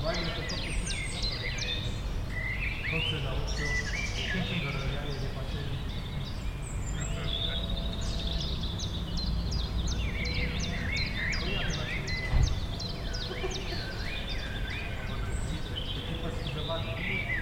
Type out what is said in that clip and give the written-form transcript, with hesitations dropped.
Fajnie to koce na ucho, pięknie do robienia, nie patrzyli. To ja to na ciebie. Taki poświęcowany.